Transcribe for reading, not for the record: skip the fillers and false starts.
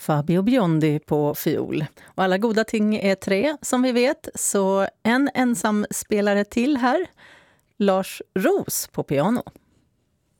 Fabio Biondi på fiol. Och alla goda ting är tre, som vi vet. Så en ensam spelare till här. Lars Roos på piano.